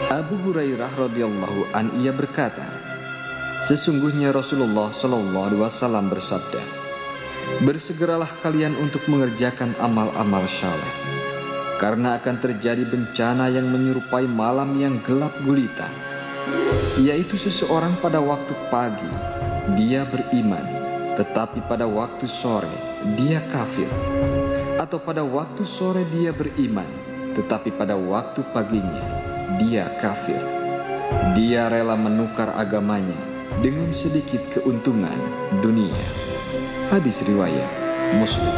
Abu Hurairah radhiyallahu an ia berkata, sesungguhnya Rasulullah sallallahu alaihi wasallam bersabda, bersegeralah kalian untuk mengerjakan amal-amal saleh, karena akan terjadi bencana yang menyerupai malam yang gelap gulita, yaitu seseorang pada waktu pagi dia beriman, tetapi pada waktu sore dia kafir, atau pada waktu sore dia beriman, tetapi pada waktu paginya dia kafir. Dia rela menukar agamanya dengan sedikit keuntungan dunia. Hadis riwayat Muslim.